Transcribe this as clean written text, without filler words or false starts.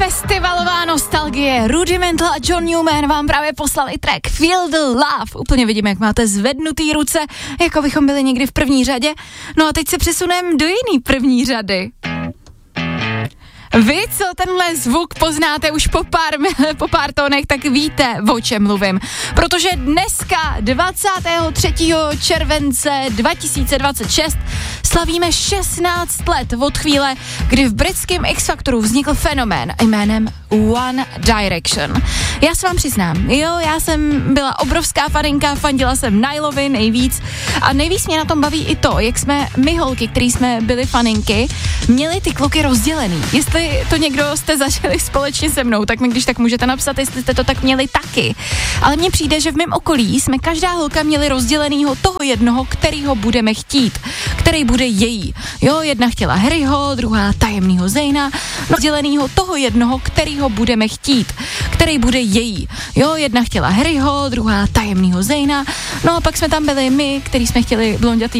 Festivalová nostalgie. Rudimental a John Newman vám právě poslali track Feel the Love. Úplně vidím, jak máte zvednutý ruce, jako bychom byli někdy v první řadě. No a teď se přesuneme do jiný první řady. Vy, co tenhle zvuk poznáte už po pár tónech, tak víte, o čem mluvím. Protože dneska, 23. července 2026, slavíme 16 let od chvíle, kdy v britském X-Factoru vznikl fenomén jménem One Direction. Já se vám přiznám, já jsem byla obrovská faninka, fandila jsem Nilovi nejvíc a nejvíc mě na tom baví i to, jak jsme my holky, který jsme byli faninky, měli ty kluky rozdělený. Jestli to někdo jste zažili společně se mnou, tak mi když tak můžete napsat, jestli jste to tak měli taky. Ale mně přijde, že v mém okolí jsme každá holka měli rozdělenýho toho jednoho, kterýho budeme chtít, který bude její. Jedna chtěla Harryho, druhá tajemnýho Zayna, rozdělenýho toho jednoho, kterýho budeme chtít, který bude její. Jedna chtěla Harryho, druhá tajemnýho Zayna, no a pak jsme tam byli my, který jsme chtěli blondětý